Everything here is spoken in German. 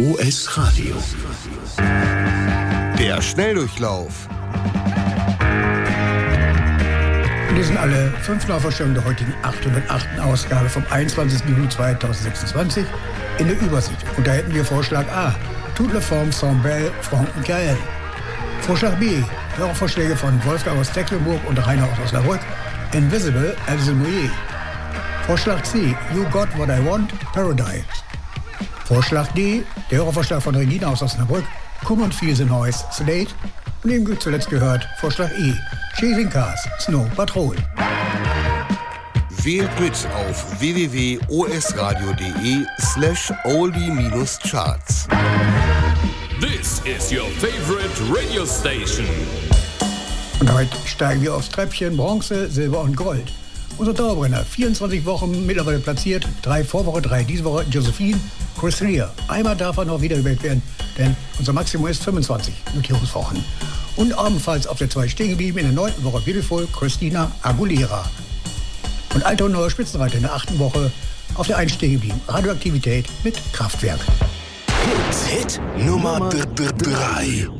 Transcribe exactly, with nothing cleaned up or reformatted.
O S Radio. Der Schnelldurchlauf. Wir sind alle fünf Nachvorstellungen der heutigen achthundertachten Ausgabe vom einundzwanzigsten Juni zweitausendsechsundzwanzig in der Übersicht. Und da hätten wir Vorschlag A, Toute la forme sans belle, Franck Michael. Vorschlag B, Hörervorschläge von Wolfgang aus Tecklenburg und Rainer aus Osnabrück, Invisible, Else Moyer. Vorschlag C, You Got What I Want, Paradise. Vorschlag D, der Hörervorschlag von Regina aus Osnabrück, Come and Feel the Noise, Slate. Und eben zuletzt gehört Vorschlag E, Chasing Cars, Snow Patrol. Wählt mit auf w w w punkt o s radio punkt d e slash oldie-charts. This is your favorite radio station. Und heute steigen wir aufs Treppchen Bronze, Silber und Gold. Unser Dauerbrenner, vierundzwanzig Wochen mittlerweile platziert, drei Vorwoche, drei diese Woche, Josephine, Chris Rea. Einmal darf er noch wiedergewählt werden, denn unser Maximum ist fünfundzwanzig Notierungswochen. Und ebenfalls auf der zwei stehen geblieben in der neunten Woche Beautiful, Christina Aguilera. Und alter und neuer Spitzenreiter in der achten Woche auf der eins stehen geblieben, Radioaktivität mit Kraftwerk. Hit, Hit Nummer drei.